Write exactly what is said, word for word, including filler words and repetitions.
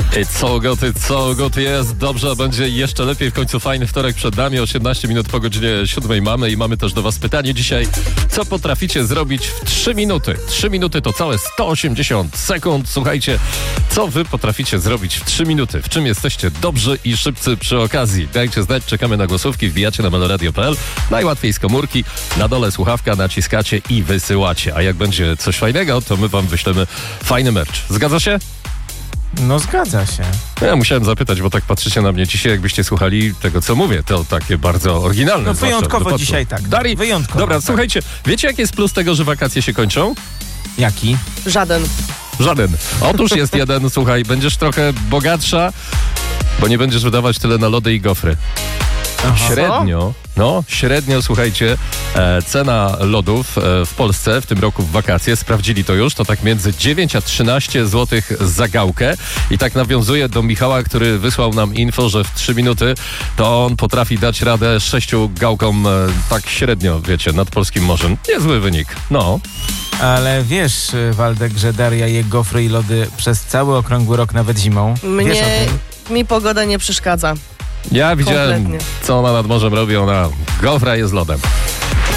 It's so good, it's so good, jest dobrze, będzie jeszcze lepiej, w końcu fajny wtorek przed nami, osiemnaście minut po godzinie siódmej mamy i mamy też do was pytanie dzisiaj, co potraficie zrobić w trzy minuty? trzy minuty to całe sto osiemdziesiąt sekund, słuchajcie, co wy potraficie zrobić w trzy minuty? W czym jesteście dobrzy i szybcy przy okazji? Dajcie znać, czekamy na głosówki, wbijacie na meloradio kropka p l, najłatwiej z komórki, na dole słuchawka, naciskacie i wysyłacie, a jak będzie coś fajnego, to my wam wyślemy fajny merch. Zgadza się? No zgadza się. Ja musiałem zapytać, bo tak patrzycie na mnie dzisiaj, jakbyście słuchali tego, co mówię. To takie bardzo oryginalne. No wyjątkowo dzisiaj tak. Dari, wyjątkowo. Dobra, tak. słuchajcie, wiecie jaki jest plus tego, że wakacje się kończą? Jaki? Żaden. Żaden. Otóż jest jeden, słuchaj, będziesz trochę bogatsza, bo nie będziesz wydawać tyle na lody i gofry. Aha. Średnio, no średnio, słuchajcie, e, cena lodów e, w Polsce w tym roku w wakacje, sprawdzili to już, to tak między dziewięć a trzynaście złotych za gałkę i tak nawiązuje do Michała, który wysłał nam info, że w trzy minuty to on potrafi dać radę sześciu gałkom e, tak średnio, wiecie, nad polskim morzem. Niezły wynik, no. Ale wiesz, Waldek, że Daria je gofry i lody przez cały okrągły rok, nawet zimą. Wiesz o Mnie, tym? mi pogoda nie przeszkadza. Ja widziałem, Kompletnie. co ona nad morzem robi, ona gofra jest lodem.